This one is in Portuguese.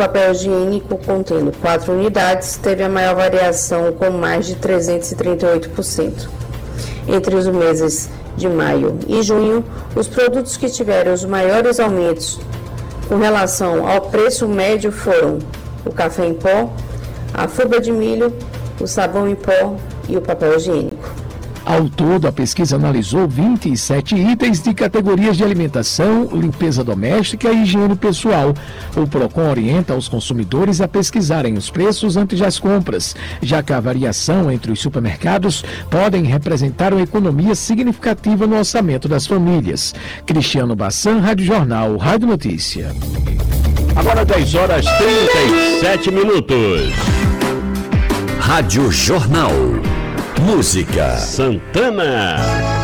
papel higiênico contendo 4 unidades teve a maior variação, com mais de 338%. Entre os meses de maio e junho, os produtos que tiveram os maiores aumentos com relação ao preço médio foram o café em pó, a fubá de milho, o sabão em pó e o papel higiênico. Ao todo, a pesquisa analisou 27 itens de categorias de alimentação, limpeza doméstica e higiene pessoal. O PROCON orienta os consumidores a pesquisarem os preços antes das compras, já que a variação entre os supermercados podem representar uma economia significativa no orçamento das famílias. Cristiano Bassan, Rádio Jornal, Rádio Notícia. Agora 10 horas 37 minutos. Rádio Jornal. Música. Santana.